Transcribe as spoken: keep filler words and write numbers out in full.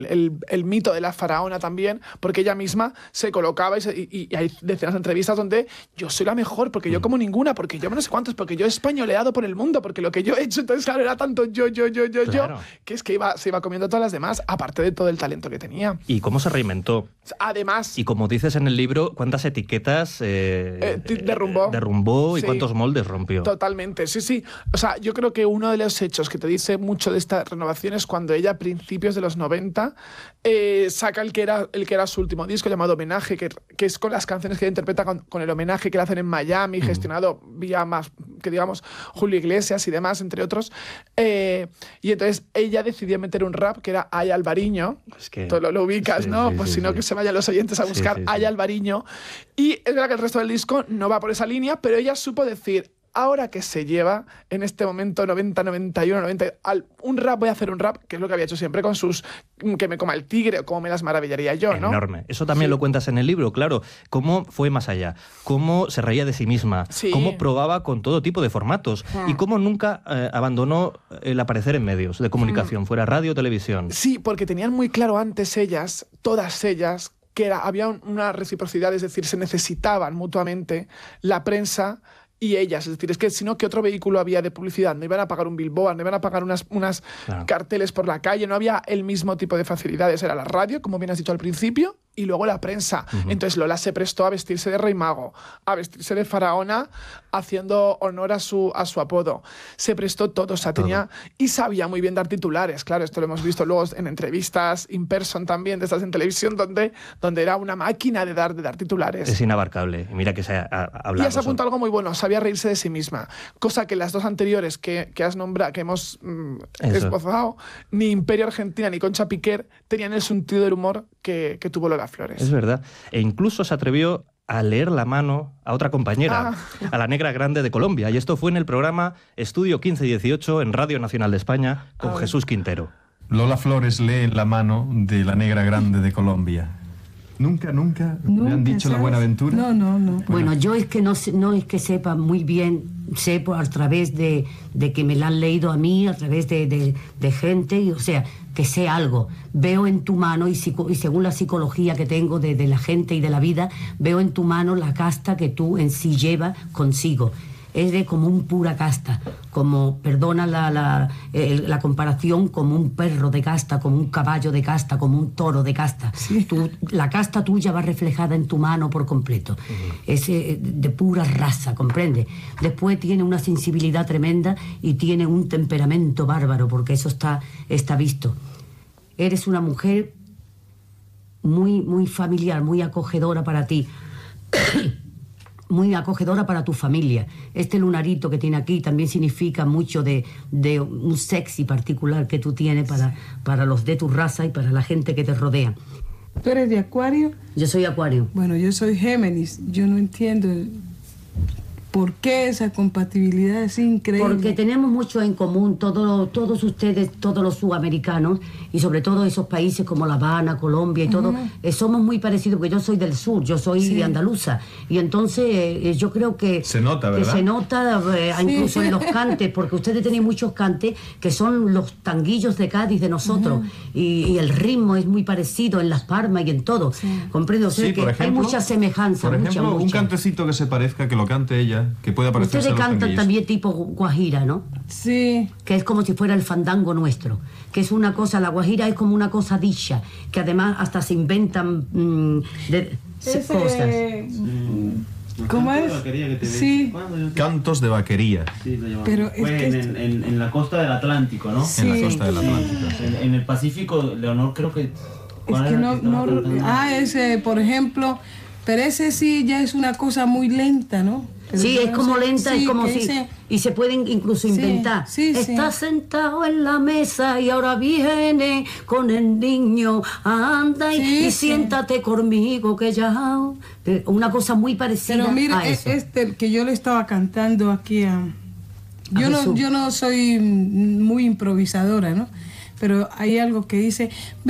El, el mito de la faraona también, porque ella misma se colocaba y, se, y, y hay decenas de entrevistas donde yo soy la mejor, porque yo como ninguna, porque yo no sé cuántos, porque yo he españoleado por el mundo, porque lo que yo he hecho, entonces claro, era tanto yo, yo, yo, yo, claro. yo, que es que iba, se iba comiendo todas las demás, aparte de todo el talento que tenía. ¿Y cómo se reinventó? Además... Y como dices en el libro, ¿cuántas etiquetas eh, eh, derrumbó? derrumbó y sí, cuántos moldes rompió? Totalmente, sí, sí. O sea, yo creo que uno de los hechos que te dice mucho de esta renovación es cuando ella, a principios de los noventa, eh, saca el que, era, el que era su último disco llamado Homenaje, que, que es con las canciones que ella interpreta con, con el homenaje que le hacen en Miami, mm. gestionado vía más, que digamos, Julio Iglesias y demás, entre otros. Eh, y entonces ella decidió meter un rap que era Ay Alvariño. Es que, Tú lo, lo ubicas, sí, ¿no? Sí, pues sí, si no, sí. que se vayan los oyentes a buscar sí, sí, Ay sí. Alvariño. Y es verdad que el resto del disco no va por esa línea, pero ella supo decir... Ahora que se lleva en este momento noventa, noventa y uno, noventa, al, un rap, voy a hacer un rap, que es lo que había hecho siempre con sus Que me coma el tigre o Cómo me las maravillaría yo, ¿no? Enorme. Eso también sí. lo cuentas en el libro, claro. Cómo fue más allá, cómo se reía de sí misma, sí. cómo probaba con todo tipo de formatos ah. y cómo nunca eh, abandonó el aparecer en medios de comunicación, ah. fuera radio o televisión. Sí, porque tenían muy claro antes ellas, todas ellas, que era, había una reciprocidad, es decir, se necesitaban mutuamente la prensa y ellas, es decir, es que si no, ¿qué otro vehículo había de publicidad? No iban a pagar un billboard, no iban a pagar unas, unas claro. carteles por la calle, no había el mismo tipo de facilidades. Era la radio, como bien has dicho al principio, y luego la prensa. Uh-huh. Entonces Lola se prestó a vestirse de Rey Mago, a vestirse de faraona, haciendo honor a su, a su apodo. Se prestó todo, o sea, tenía... Y sabía muy bien dar titulares, claro, esto lo hemos visto luego en entrevistas, in person también, de estas en televisión, donde, donde era una máquina de dar, de dar titulares. Es inabarcable. Y mira que se ha, ha hablado... Y has apuntado algo muy bueno, sabía reírse de sí misma, cosa que las dos anteriores que, que has nombrado, que hemos mm, esbozado, ni Imperio Argentina ni Concha Piquer tenían el sentido del humor que, que tuvo Lola Flores. Es verdad. E incluso se atrevió a leer la mano a otra compañera, ah. a la Negra Grande de Colombia. Y esto fue en el programa Estudio quince dieciocho en Radio Nacional de España con ah. Jesús Quintero. Lola Flores lee la mano de la Negra Grande de Colombia. ¿Nunca, nunca, nunca me han dicho ¿sabes? La Buenaventura? No, no, no. Bueno, bueno yo es que no, no es que sepa muy bien, sé por, a través de, de que me la han leído a mí, a través de, de, de gente, y, o sea, que sé algo. Veo en tu mano, y, psico, y según la psicología que tengo de, de la gente y de la vida, veo en tu mano la casta que tú en sí llevas consigo. Es de como un pura casta, como, perdona la, la, el, la comparación, como un perro de casta, como un caballo de casta, como un toro de casta. Sí. Tú, la casta tuya va reflejada en tu mano por completo. Uh-huh. Es eh, de pura raza, ¿comprende? Después tiene una sensibilidad tremenda y tiene un temperamento bárbaro, porque eso está, está visto. Eres una mujer muy, muy familiar, muy acogedora para ti. Muy acogedora para tu familia. Este lunarito que tiene aquí también significa mucho de, de un sexy particular que tú tienes para, para los de tu raza y para la gente que te rodea. ¿Tú eres de Acuario? Yo soy Acuario. Bueno, yo soy Géminis. Yo no entiendo por qué esa compatibilidad es increíble. Porque tenemos mucho en común, todo, todos ustedes, todos los sudamericanos, y sobre todo esos países como La Habana, Colombia y uh-huh. todo, eh, somos muy parecidos, porque yo soy del sur, yo soy sí. andaluza, y entonces eh, yo creo que... Se nota, ¿verdad? Que se nota eh, sí. incluso en los cantes, porque ustedes tienen muchos cantes que son los tanguillos de Cádiz de nosotros, uh-huh. y, y el ritmo es muy parecido en Las Palmas y en todo. Sí. ¿Comprende? O sea sí, que ejemplo, hay mucha semejanza. Por ejemplo, mucha, un mucha. cantecito que se parezca, que lo cante ella, que puede parecerse Ustedes a los cantan tanguillos. También tipo guajira, ¿no? Sí. Que es como si fuera el fandango nuestro. Que es una cosa, la guajira es como una cosa dicha, que además hasta se inventan mmm, de, Ese, cosas. Mm, ¿Cómo es? Sí. Cantos de vaquería. Sí, lo Pero Fue es que en, en, en la costa del Atlántico, ¿no? Sí. En la costa del Atlántico. Sí. En, en el Pacífico, Leonor, creo que... Es que no... no ah, ese, por ejemplo... Pero ese sí ya es una cosa muy lenta, ¿no? Pero sí, es como sé, lenta, sí, es como si... Dice, y se pueden incluso sí, inventar. Sí, Está sí. sentado en la mesa y ahora viene con el niño. Anda y, sí, y sí. siéntate conmigo que ya... Una cosa muy parecida Pero mira, a eso. este que yo le estaba cantando aquí a... Yo, a no, yo no soy muy improvisadora, ¿no? Pero hay algo que dice...